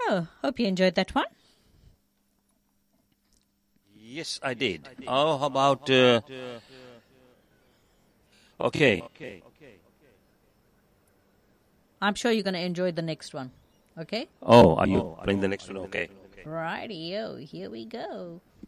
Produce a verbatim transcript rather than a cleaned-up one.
go. Hope you enjoyed that one. Yes, I did. Oh, how about... Uh, okay. I'm sure you're going to enjoy the next one. Okay? Oh, are you playing the next one? Okay. Rightio. Here we go.